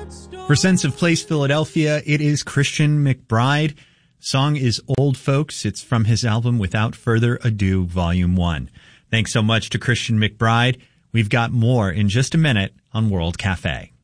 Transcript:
For Sense of Place Philadelphia, it is Christian McBride. Song is Old Folks. It's from his album Without Further Ado, Volume 1. Thanks so much to Christian McBride. We've got more in just a minute on World Cafe.